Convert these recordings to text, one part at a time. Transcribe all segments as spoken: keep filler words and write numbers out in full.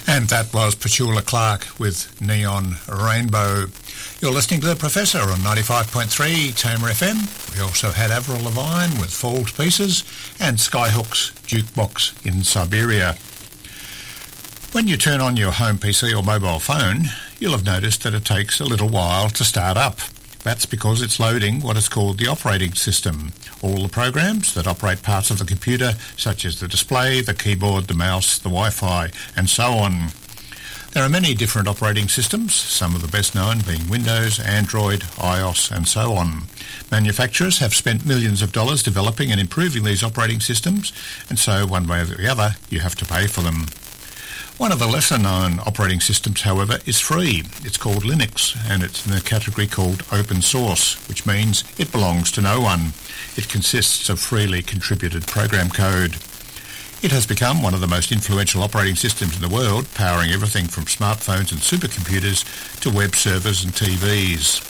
And that was Petula Clark with Neon Rainbow. You're listening to The Professor on ninety-five point three Tamer F M. We also had Avril Lavigne with Falls Pieces and Skyhook's Jukebox in Siberia. When you turn on your home P C or mobile phone, you'll have noticed that it takes a little while to start up. That's because it's loading what is called the operating system, all the programs that operate parts of the computer, such as the display, the keyboard, the mouse, the Wi-Fi, and so on. There are many different operating systems, some of the best known being Windows, Android, iOS, and so on. Manufacturers have spent millions of dollars developing and improving these operating systems, and so one way or the other, you have to pay for them. One of the lesser-known operating systems, however, is free. It's called Linux, and it's in a category called open source, which means it belongs to no one. It consists of freely contributed program code. It has become one of the most influential operating systems in the world, powering everything from smartphones and supercomputers to web servers and T Vs.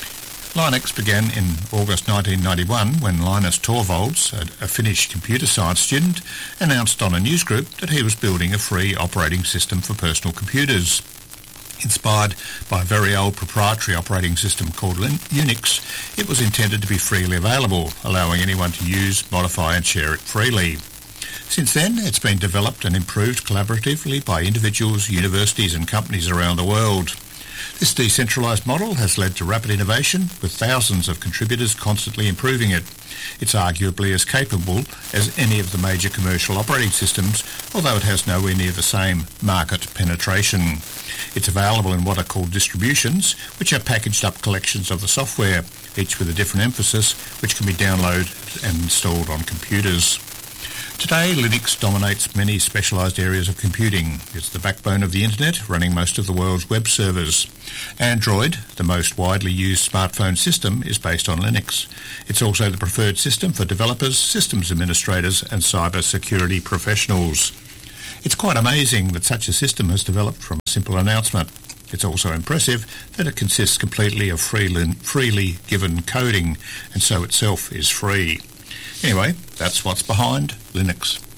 Linux began in August nineteen ninety-one when Linus Torvalds, a Finnish computer science student, announced on a newsgroup that he was building a free operating system for personal computers. Inspired by a very old proprietary operating system called Unix, it was intended to be freely available, allowing anyone to use, modify and share it freely. Since then, it's been developed and improved collaboratively by individuals, universities and companies around the world. This decentralised model has led to rapid innovation, with thousands of contributors constantly improving it. It's arguably as capable as any of the major commercial operating systems, although it has nowhere near the same market penetration. It's available in what are called distributions, which are packaged-up collections of the software, each with a different emphasis, which can be downloaded and installed on computers. Today, Linux dominates many specialised areas of computing. It's the backbone of the internet, running most of the world's web servers. Android, the most widely used smartphone system, is based on Linux. It's also the preferred system for developers, systems administrators and cyber security professionals. It's quite amazing that such a system has developed from a simple announcement. It's also impressive that it consists completely of freely, freely given coding, and so itself is free. Anyway, that's what's behind Linux.